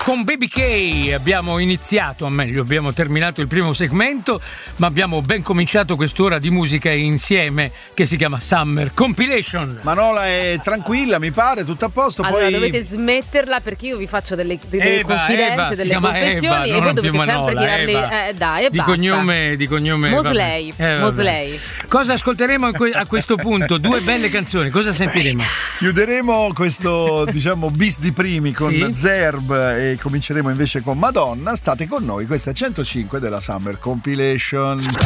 Con Baby K abbiamo iniziato, o meglio, abbiamo terminato il primo segmento, ma abbiamo ben cominciato quest'ora di musica insieme che si chiama Summer Compilation. Manola è tranquilla, mi pare, tutto a posto. Allora poi dovete smetterla perché io vi faccio delle confidenze, delle confessioni e voi dovete sempre tirarli. Dai, di cognome Mosley. Mosley. Cosa ascolteremo a questo punto? Due belle canzoni, cosa sentiremo? Chiuderemo questo, diciamo, bis di primi con Zerb e cominceremo invece con Madonna. State con noi, questa è 105 della Summer Compilation.